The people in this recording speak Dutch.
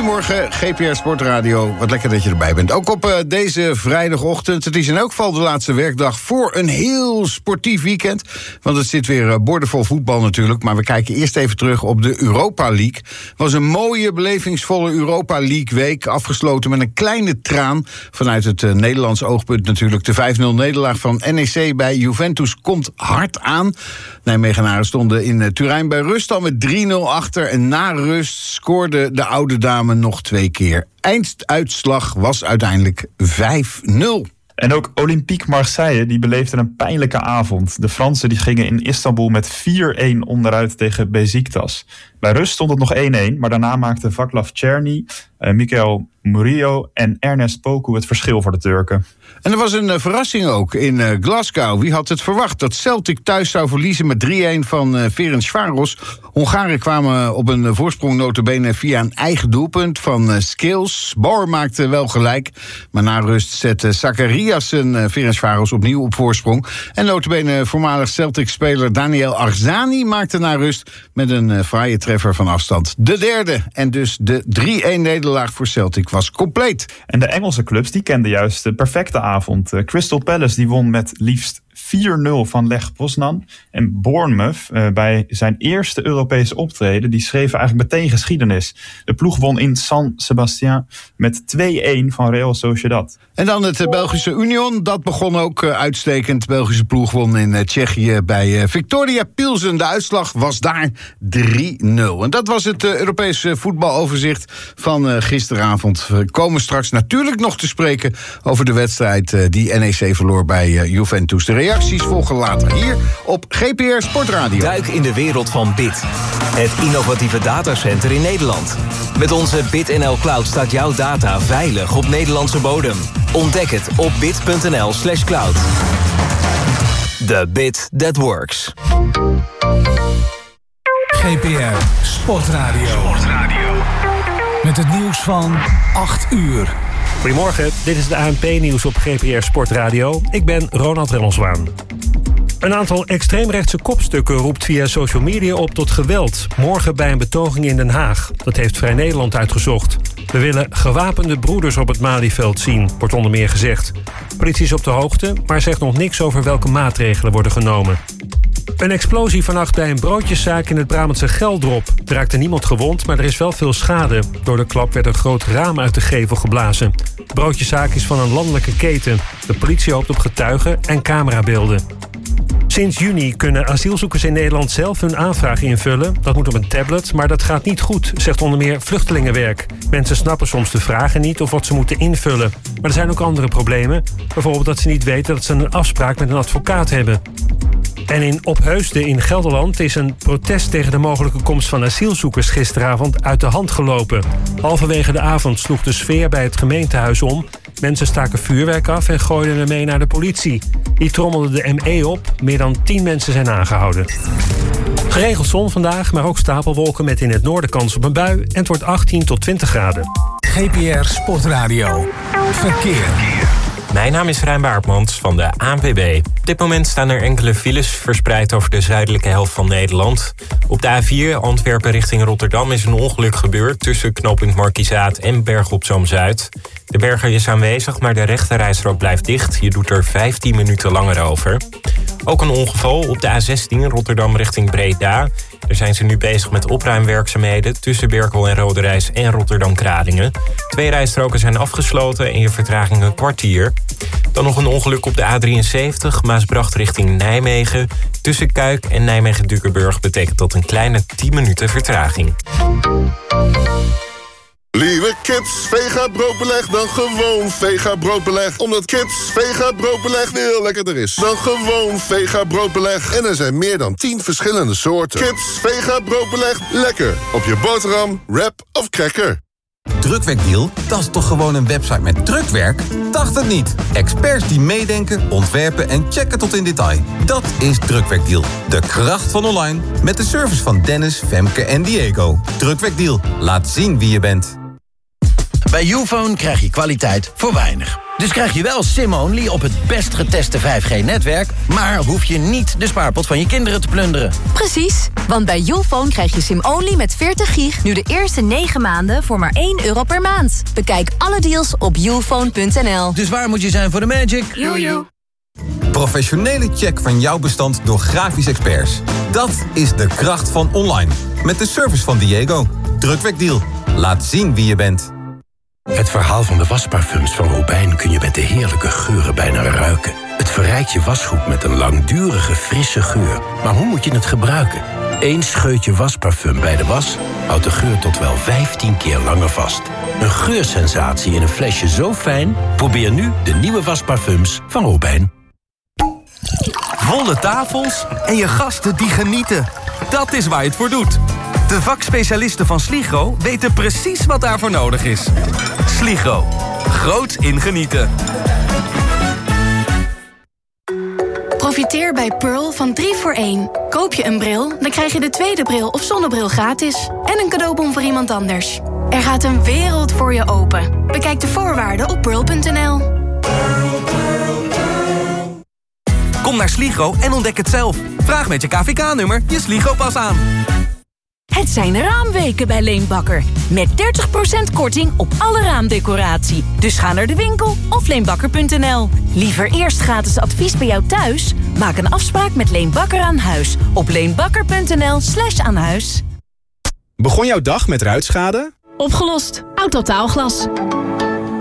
Goedemorgen, GPR Sportradio. Wat lekker dat je erbij bent. Ook op deze vrijdagochtend. Het is in elk geval de laatste werkdag voor een heel sportief weekend. Want het zit weer boordevol voetbal natuurlijk. Maar we kijken eerst even terug op de Europa League. Het was een mooie, belevingsvolle Europa League week. Afgesloten met een kleine traan. Vanuit het Nederlands oogpunt natuurlijk. De 5-0 nederlaag van NEC bij Juventus komt hard aan. Nijmegenaren stonden in Turijn bij rust al met 3-0 achter. En na rust scoorde de oude dame nog 2 keer. Einduitslag was uiteindelijk 5-0. En ook Olympique Marseille die beleefde een pijnlijke avond. De Fransen die gingen in Istanbul met 4-1 onderuit tegen Beşiktaş. Bij rust stond het nog 1-1, maar daarna maakten Vaclav Černý, Michael Murillo en Ernest Poku het verschil voor de Turken. En er was een verrassing ook in Glasgow. Wie had het verwacht dat Celtic thuis zou verliezen met 3-1 van Ferencváros? Hongaren kwamen op een voorsprong nota bene via een eigen doelpunt van Skills. Bauer maakte wel gelijk, maar na rust zette Zachariasen Ferencváros opnieuw op voorsprong. En nota bene voormalig Celtic-speler Daniel Arzani maakte na rust met een fraaie treffer van afstand de derde. En dus de 3-1 nederlaag voor Celtic was compleet. En de Engelse clubs die kenden juist de perfecte avond. Crystal Palace die won met liefst 4-0 van Lech Poznan. En Bournemouth bij zijn eerste Europese optreden, die schreven eigenlijk meteen geschiedenis. De ploeg won in San Sebastián met 2-1 van Real Sociedad. En dan het Belgische Union, dat begon ook uitstekend. De Belgische ploeg won in Tsjechië bij Victoria Pilsen. De uitslag was daar 3-0. En dat was het Europese voetbaloverzicht van gisteravond. We komen straks natuurlijk nog te spreken over de wedstrijd die NEC verloor bij Juventus. De reacties volgen later hier op GPR Sportradio. Duik in de wereld van BIT. Het innovatieve datacenter in Nederland. Met onze BitNL Cloud staat jouw data veilig op Nederlandse bodem. Ontdek het op bit.nl/cloud. The bit that works. GPR Sportradio. Met het nieuws van 8 uur. Goedemorgen, dit is het ANP-nieuws op GPR Sportradio. Ik ben Ronald Remmelswaan. Een aantal extreemrechtse kopstukken roept via social media op tot geweld. Morgen bij een betoging in Den Haag. Dat heeft Vrij Nederland uitgezocht. We willen gewapende broeders op het Malieveld zien, wordt onder meer gezegd. Politie is op de hoogte, maar zegt nog niks over welke maatregelen worden genomen. Een explosie vannacht bij een broodjeszaak in het Brabantse Geldrop. Er raakte niemand gewond, maar er is wel veel schade. Door de klap werd een groot raam uit de gevel geblazen. De broodjeszaak is van een landelijke keten. De politie hoopt op getuigen en camerabeelden. Sinds juni kunnen asielzoekers in Nederland zelf hun aanvraag invullen. Dat moet op een tablet, maar dat gaat niet goed, zegt onder meer Vluchtelingenwerk. Mensen snappen soms de vragen niet of wat ze moeten invullen. Maar er zijn ook andere problemen. Bijvoorbeeld dat ze niet weten dat ze een afspraak met een advocaat hebben. En in Opheusden in Gelderland is een protest tegen de mogelijke komst van asielzoekers gisteravond uit de hand gelopen. Halverwege de avond sloeg de sfeer bij het gemeentehuis om. Mensen staken vuurwerk af en gooiden ermee naar de politie. Die trommelde de ME op. Meer dan 10 mensen zijn aangehouden. Geregeld zon vandaag, maar ook stapelwolken met in het noorden kans op een bui. En het wordt 18 tot 20 graden. GPR Sportradio. Verkeer. Mijn naam is Rijn Baartmans van de ANWB. Op dit moment staan er enkele files verspreid over de zuidelijke helft van Nederland. Op de A4 Antwerpen richting Rotterdam is een ongeluk gebeurd tussen knooppunt Markizaat en Bergen op Zoom-Zuid. De berger is aanwezig, maar de rechterrijstrook blijft dicht. Je doet er 15 minuten langer over. Ook een ongeval op de A16 Rotterdam richting Breda. Daar zijn ze nu bezig met opruimwerkzaamheden tussen Berkel en Roderijs en Rotterdam-Kralingen. 2 rijstroken zijn afgesloten en je vertraging een kwartier. Dan nog een ongeluk op de A73 Maasbracht richting Nijmegen. Tussen Kuik en Nijmegen-Dukenburg betekent dat een kleine 10 minuten vertraging. Liever kips, Vega broodbeleg dan gewoon Vega broodbeleg. Omdat kips, Vega broodbeleg heel lekkerder is dan gewoon Vega broodbeleg. En er zijn meer dan 10 verschillende soorten. Kips, Vega broodbeleg, lekker. Op je boterham, wrap of cracker. Drukwerkdeal? Dat is toch gewoon een website met drukwerk? Dacht het niet. Experts die meedenken, ontwerpen en checken tot in detail. Dat is Drukwerkdeal. De kracht van online. Met de service van Dennis, Femke en Diego. Drukwerkdeal. Laat zien wie je bent. Bij Youfone krijg je kwaliteit voor weinig. Dus krijg je wel SIM-only op het best geteste 5G-netwerk... maar hoef je niet de spaarpot van je kinderen te plunderen. Precies, want bij Youfone krijg je SIM-only met 40 gig... nu de eerste 9 maanden voor maar €1 per maand. Bekijk alle deals op youfone.nl. Dus waar moet je zijn voor de magic? Jojo. Professionele check van jouw bestand door grafisch experts. Dat is de kracht van online. Met de service van Diego. Drukwerkdeal. Laat zien wie je bent. Het verhaal van de wasparfums van Robijn kun je met de heerlijke geuren bijna ruiken. Het verrijkt je wasgoed met een langdurige, frisse geur. Maar hoe moet je het gebruiken? 1 scheutje wasparfum bij de was houdt de geur tot wel 15 keer langer vast. Een geursensatie in een flesje zo fijn? Probeer nu de nieuwe wasparfums van Robijn. Volle tafels en je gasten die genieten. Dat is waar je het voor doet. De vakspecialisten van Sligro weten precies wat daarvoor nodig is. Sligro. Groots in genieten. Profiteer bij Pearl van 3 voor 1. Koop je een bril, dan krijg je de tweede bril of zonnebril gratis. En een cadeaubon voor iemand anders. Er gaat een wereld voor je open. Bekijk de voorwaarden op pearl.nl. Kom naar Sligro en ontdek het zelf. Vraag met je KVK-nummer je Sligro-pas aan. Het zijn raamweken bij Leenbakker. Met 30% korting op alle raamdecoratie. Dus ga naar de winkel of leenbakker.nl. Liever eerst gratis advies bij jou thuis? Maak een afspraak met Leenbakker aan huis. Op leenbakker.nl/aanhuis. Begon jouw dag met ruitschade? Opgelost. Autotaalglas.